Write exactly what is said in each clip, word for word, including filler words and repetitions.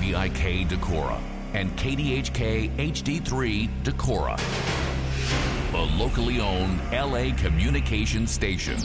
D I K Decorah and K D H K H D three Decorah, a locally owned L A communications station.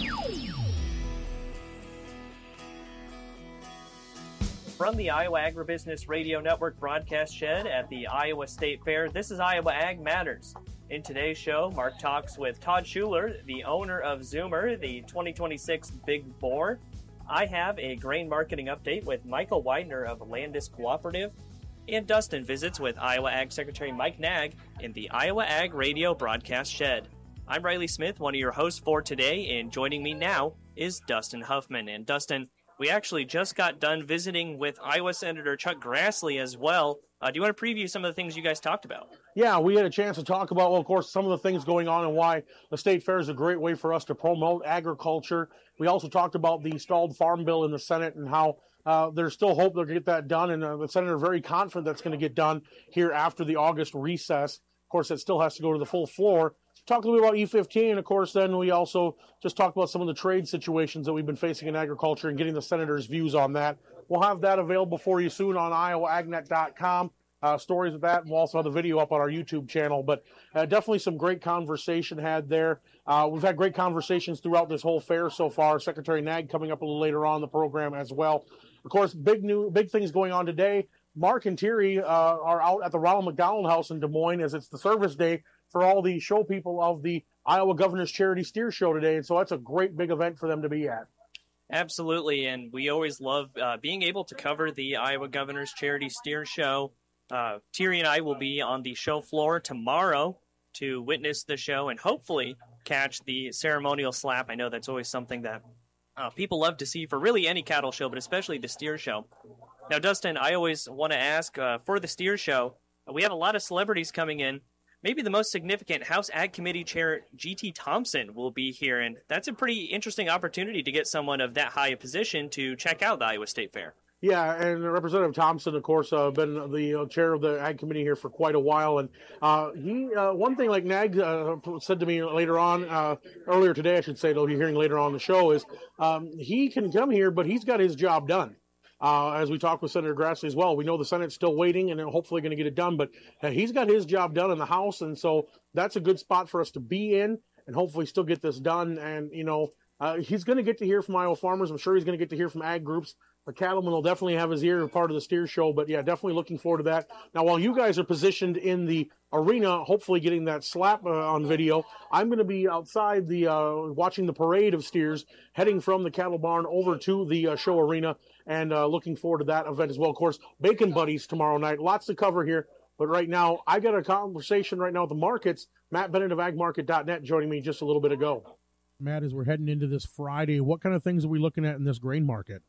From the Iowa Agribusiness Radio Network broadcast shed at the Iowa State Fair, this is Iowa Ag Matters. In today's show, Mark talks with Todd Schuler, the owner of Zoomer, the twenty twenty-six Big Boar. I have a grain marketing update with Michael Widener of Landis Cooperative. And Dustin visits with Iowa Ag Secretary Mike Nag in the Iowa Ag Radio broadcast shed. I'm Riley Smith, one of your hosts for today, and joining me now is Dustin Huffman. And Dustin, we actually just got done visiting with Iowa Senator Chuck Grassley as well. Uh, do you want to preview some of the things you guys talked about? Yeah, we had a chance to talk about, well, of course, some of the things going on and why the state fair is a great way for us to promote agriculture. We also talked about the stalled farm bill in the Senate and how uh, there's still hope they'll get that done. And uh, the senator very confident that's going to get done here after the August recess. Of course, it still has to go to the full floor. Talk a little bit about E fifteen, and of course, then we also just talked about some of the trade situations that we've been facing in agriculture and getting the senator's views on that. We'll have that available for you soon on iowa ag net dot com. Uh, stories of that, and we'll also have the video up on our YouTube channel. But uh, definitely some great conversation had there. Uh, we've had great conversations throughout this whole fair so far. Secretary Nag coming up a little later on in the program as well. Of course, big new, big things going on today. Mark and Thierry uh, are out at the Ronald McDonald House in Des Moines as it's the service day for all the show people of the Iowa Governor's Charity Steer Show today. And so that's a great big event for them to be at. Absolutely, and we always love uh, being able to cover the Iowa Governor's Charity Steer Show. Uh, Thierry and I will be on the show floor tomorrow to witness the show and hopefully catch the ceremonial slap. I know that's always something that uh, people love to see for really any cattle show, but especially the steer show. Now, Dustin, I always want to ask, uh, for the steer show, we have a lot of celebrities coming in. Maybe the most significant, House Ag Committee Chair G T Thompson will be here, and that's a pretty interesting opportunity to get someone of that high a position to check out the Iowa State Fair. Yeah, and Representative Thompson, of course, uh, been the uh, chair of the Ag Committee here for quite a while, and uh, he uh, one thing like Nag uh, said to me later on, uh, earlier today, I should say, they'll be hearing later on the show, is um, he can come here, but he's got his job done. Uh, as we talked with Senator Grassley as well, we know the Senate's still waiting and they're hopefully going to get it done, but uh, he's got his job done in the House, and so that's a good spot for us to be in and hopefully still get this done. And, you know, uh, he's going to get to hear from Iowa farmers. I'm sure he's going to get to hear from ag groups. The cattleman will definitely have his ear part of the steer show, but yeah, definitely looking forward to that. Now, while you guys are positioned in the arena, hopefully getting that slap uh, on video, I'm going to be outside the uh, watching the parade of steers, heading from the cattle barn over to the uh, show arena, and uh, looking forward to that event as well. Of course, Bacon Buddies tomorrow night, lots to cover here. But right now, I got a conversation right now with the markets. Matt Bennett of ag market dot net joining me just a little bit ago. Matt, as we're heading into this Friday, what kind of things are we looking at in this grain market?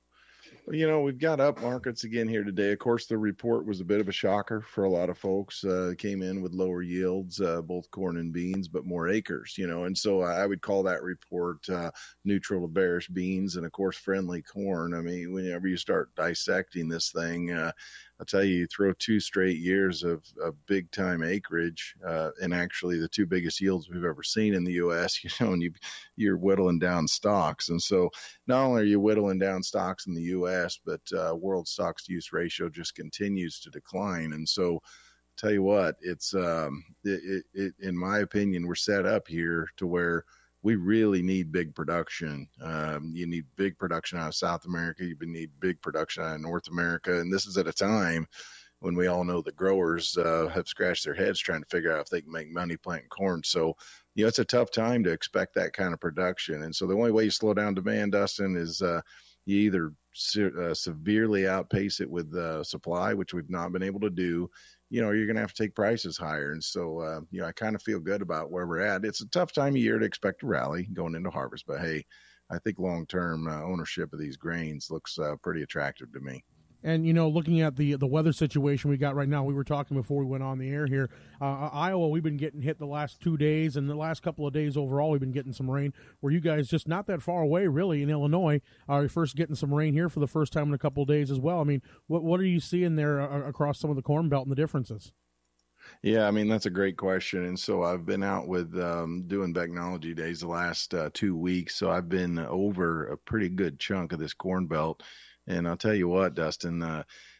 You know, we've got up markets again here today. Of course, the report was a bit of a shocker for a lot of folks. Uh, came in with lower yields, uh, both corn and beans, but more acres, you know. And so I would call that report uh, neutral to bearish beans and, of course, friendly corn. I mean, whenever you start dissecting this thing, uh, I'll tell you, you throw two straight years of, of big-time acreage uh, and actually the two biggest yields we've ever seen in the U S, you know, and you, you're whittling down stocks. And so not only are you whittling down stocks in the U S, but uh, world stocks-to-use ratio just continues to decline. And so tell you what, it's um, it, it, it, in my opinion, we're set up here to where we really need big production. Um, you need big production out of South America. You need big production out of North America. And this is at a time when we all know the growers uh, have scratched their heads trying to figure out if they can make money planting corn. So, you know, it's a tough time to expect that kind of production. And so the only way you slow down demand, Dustin, is uh, you either se- uh, severely outpace it with uh, supply, which we've not been able to do, you know, you're going to have to take prices higher. And so, uh, you know, I kind of feel good about where we're at. It's a tough time of year to expect a rally going into harvest, but hey, I think long-term uh, ownership of these grains looks uh, pretty attractive to me. And, you know, looking at the the weather situation we got right now, we were talking before we went on the air here. Uh, Iowa, we've been getting hit the last two days, and the last couple of days overall, we've been getting some rain. Where you guys just not that far away, really, in Illinois, are first getting some rain here for the first time in a couple of days as well. I mean, what what are you seeing there uh, across some of the Corn Belt and the differences? Yeah, I mean, that's a great question. And so I've been out with um, doing Technology Days the last uh, two weeks. So I've been over a pretty good chunk of this Corn Belt. And I'll tell you what, Dustin, uh,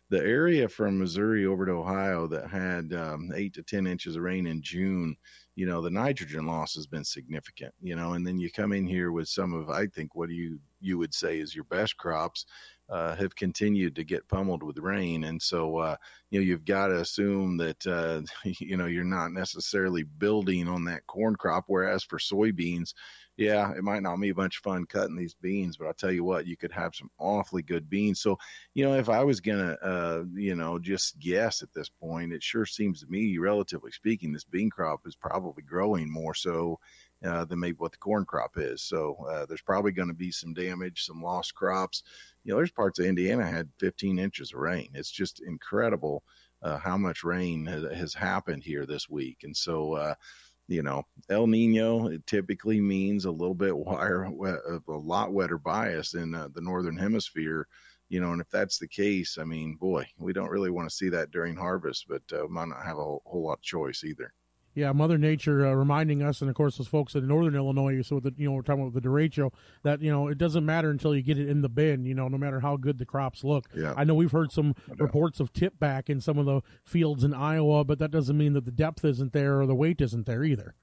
the area from Missouri over to Ohio that had um, eight to ten inches of rain in June, you know, the nitrogen loss has been significant, you know, and then you come in here with some of, I think, what you, you would say is your best crops uh, have continued to get pummeled with rain. And so, uh, you know, you've got to assume that, uh, you know, you're not necessarily building on that corn crop. Whereas for soybeans, yeah, it might not be a bunch of fun cutting these beans, but I'll tell you what, you could have some awfully good beans. So, you know, if I was going to, uh, you know, just guess at this point, it sure seems to me, relatively speaking, this bean crop is probably growing more so uh, than maybe what the corn crop is. So uh, there's probably going to be some damage, some lost crops. You know, there's parts of Indiana had fifteen inches of rain. It's just incredible uh, how much rain has, has happened here this week. And so, uh, you know, El Nino, it typically means a little bit wire, a lot wetter bias in uh, the northern hemisphere, you know, and if that's the case, I mean, boy, we don't really want to see that during harvest, but uh, might not have a whole, whole lot of choice either. Yeah, Mother Nature uh, reminding us, and of course those folks in northern Illinois, so the, you know, we're talking about the derecho, that, you know, it doesn't matter until you get it in the bin, you know, no matter how good the crops look. Yeah. I know we've heard some reports of tip back in some of the fields in Iowa, but that doesn't mean that the depth isn't there or the weight isn't there either.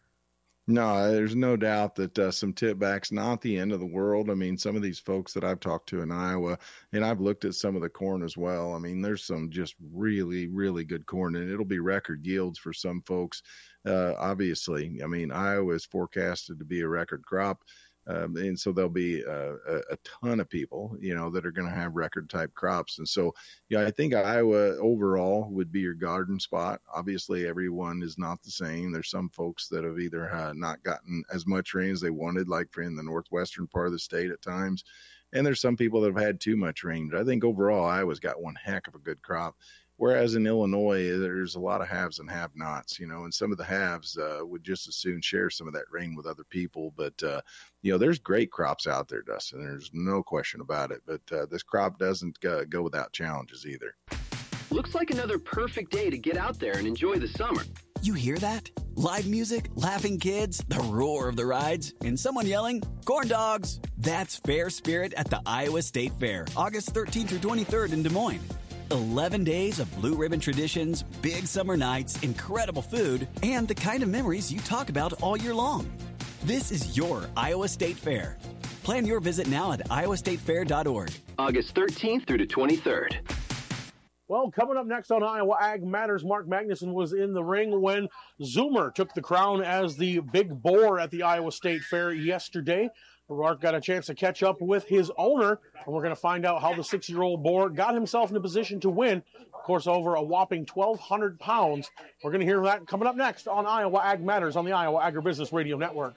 No, there's no doubt that uh, some tip back's not the end of the world. I mean, some of these folks that I've talked to in Iowa, and I've looked at some of the corn as well. I mean, there's some just really, really good corn, and it'll be record yields for some folks. Uh, obviously, I mean, Iowa is forecasted to be a record crop. Um, and so there'll be uh, a, a ton of people, you know, that are going to have record type crops. And so, yeah, I think Iowa overall would be your garden spot. Obviously, everyone is not the same. There's some folks that have either uh, not gotten as much rain as they wanted, like in the northwestern part of the state at times. And there's some people that have had too much rain. But I think overall, Iowa's got one heck of a good crop. Whereas in Illinois, there's a lot of haves and have-nots, you know, and some of the haves uh, would just as soon share some of that rain with other people. But, uh, you know, there's great crops out there, Dustin. There's no question about it. But uh, this crop doesn't uh, go without challenges either. Looks like another perfect day to get out there and enjoy the summer. You hear that? Live music, laughing kids, the roar of the rides, and someone yelling, corn dogs. That's Fair Spirit at the Iowa State Fair, August thirteenth through twenty-third in Des Moines. eleven days of blue ribbon traditions, big summer nights, incredible food, and the kind of memories you talk about all year long. This is your Iowa State Fair. Plan your visit now at iowa state fair dot org. August thirteenth through the twenty-third. Well, coming up next on Iowa Ag Matters, Mark Magnuson was in the ring when Zoomer took the crown as the big boar at the Iowa State Fair yesterday. Mark got a chance to catch up with his owner, and we're going to find out how the six-year-old boar got himself in a position to win, of course, over a whopping twelve hundred pounds. We're going to hear that coming up next on Iowa Ag Matters on the Iowa Agribusiness Radio Network.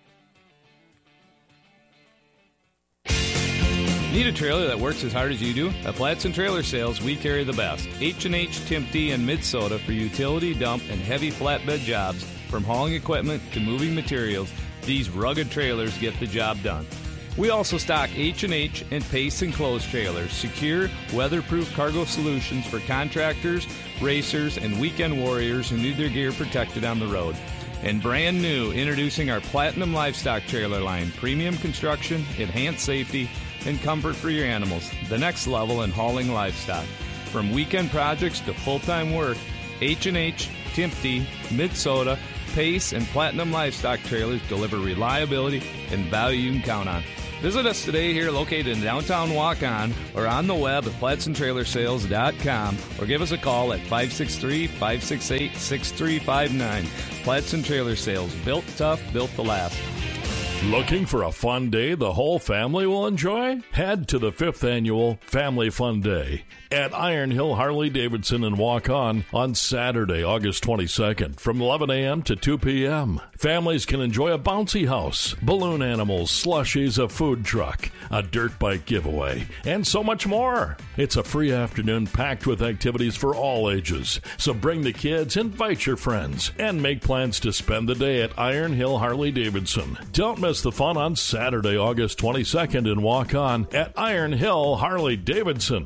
Need a trailer that works as hard as you do? At Platson Trailer Sales, we carry the best. H and H, Timpte, and Mid-Soda for utility, dump, and heavy flatbed jobs. From hauling equipment to moving materials, these rugged trailers get the job done. We also stock H and H and Pace enclosed trailers, secure, weatherproof cargo solutions for contractors, racers, and weekend warriors who need their gear protected on the road. And brand new, introducing our Platinum Livestock Trailer line, premium construction, enhanced safety, and comfort for your animals. The next level in hauling livestock. From weekend projects to full-time work, H and H, Timpte, Mid-Soda, Pace, and Platinum Livestock Trailers deliver reliability and value you can count on. Visit us today here located in downtown Waukon or on the web at platson trailer sales dot com or give us a call at five six three, five six eight, six three five nine. Platson Trailer Sales, built tough, built to last. Looking for a fun day the whole family will enjoy? Head to the fifth Annual Family Fun Day at Iron Hill Harley-Davidson in Waukon on Saturday, August twenty-second from eleven a.m. to two p.m. Families can enjoy a bouncy house, balloon animals, slushies, a food truck, a dirt bike giveaway, and so much more. It's a free afternoon packed with activities for all ages. So bring the kids, invite your friends, and make plans to spend the day at Iron Hill Harley-Davidson. Don't miss the fun on Saturday, August twenty-second in Waukon at Iron Hill Harley-Davidson.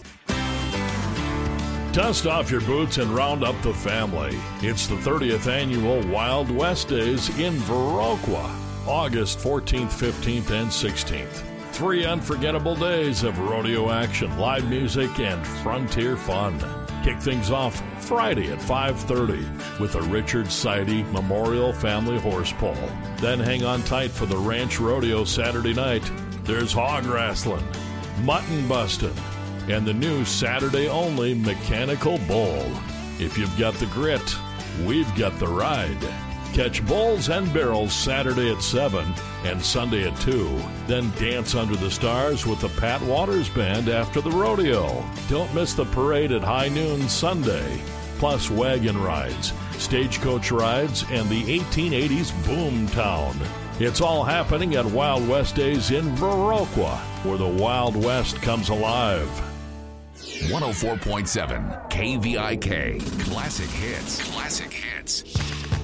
Dust off your boots and round up the family. It's the thirtieth Annual Wild West Days in Viroqua, August fourteenth, fifteenth, and sixteenth. Three unforgettable days of rodeo action, live music, and frontier fun. Kick things off Friday at five thirty with the Richard Sidey Memorial Family Horse Pole. Then hang on tight for the Ranch Rodeo Saturday night. There's hog wrestling, mutton busting, and the new Saturday-only Mechanical Bull. If you've got the grit, we've got the ride. Catch Bulls and Barrels Saturday at seven and Sunday at two. Then dance under the stars with the Pat Waters Band after the rodeo. Don't miss the parade at high noon Sunday. Plus wagon rides, stagecoach rides, and the eighteen eighties Boom Town. It's all happening at Wild West Days in Viroqua, where the Wild West comes alive. one oh four point seven K V I K. Classic Hits. Classic Hits.